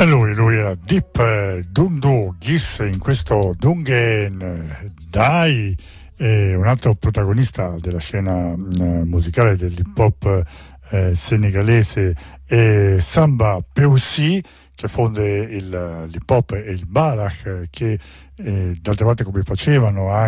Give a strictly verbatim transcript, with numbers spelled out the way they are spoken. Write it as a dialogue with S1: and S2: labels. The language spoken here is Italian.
S1: E lui, lui era Deep eh, Dundu Gis in questo Dungen eh, Dai, eh, un altro protagonista della scena eh, musicale dell'hip hop eh, senegalese, e Samba Peussi, che fonde il, l'hip hop e il Barak, che eh, d'altra parte come facevano anche